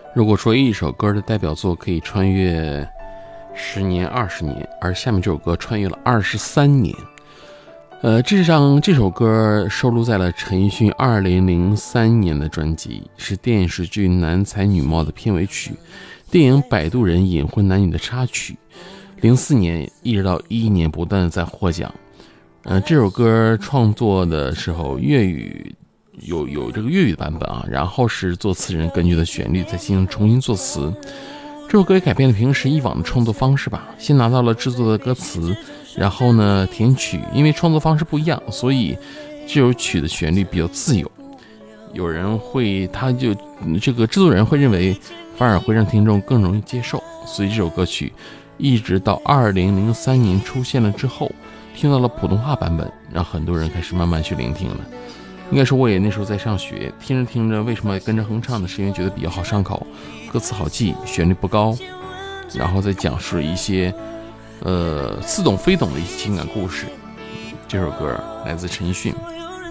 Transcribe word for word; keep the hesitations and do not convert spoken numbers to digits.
如果说一首歌的代表作可以穿越十年、二十年，而下面这首歌穿越了二十三年。呃，这张这首歌收录在了陈奕迅二零零三年的专辑，是电视剧《男才女貌》的片尾曲，电影《摆渡人》隐婚男女的插曲。零四年一直到一一年不断的在获奖。呃，这首歌创作的时候，粤语有有这个粤语版本啊，然后是作词人根据的旋律再进行重新作词。这首歌也改变了平时以往的创作方式吧，先拿到了制作的歌词，然后呢填曲，因为创作方式不一样，所以这首曲的旋律比较自由。有人会，他就这个制作人会认为反而会让听众更容易接受，所以这首歌曲一直到二零零三年出现了之后，听到了普通话版本，让很多人开始慢慢去聆听了。应该说我也那时候在上学，听着听着为什么跟着哼唱的，是因为觉得比较好上口，歌词好记，旋律不高，然后再讲述一些呃似懂非懂的一些情感故事。这首歌来自陈奕迅，